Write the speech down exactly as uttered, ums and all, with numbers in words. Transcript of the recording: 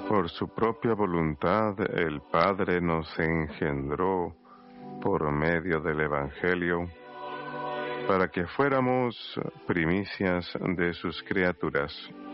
Por su propia voluntad, el Padre nos engendró por medio del Evangelio para que fuéramos primicias de sus criaturas.